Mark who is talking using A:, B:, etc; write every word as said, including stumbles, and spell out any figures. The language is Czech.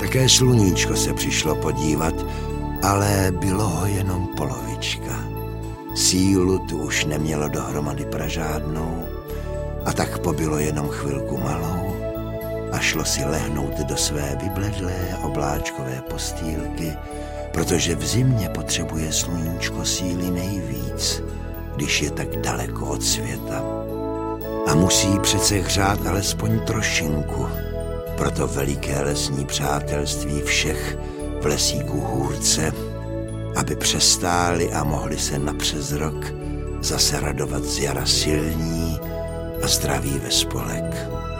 A: Také sluníčko se přišlo podívat, ale bylo ho jenom polovička. Sílu tu už nemělo dohromady pražádnou a tak pobylo jenom chvilku malou a šlo si lehnout do své vybledlé obláčkové postýlky, protože v zimě potřebuje sluníčko síly nejvíc, když je tak daleko od světa. A musí přece hřát alespoň trošinku, proto veliké lesní přátelství všech v lesíku Hůrce, aby přestáli a mohli se napřes rok zase radovat z jara silní a zdraví ve spolek.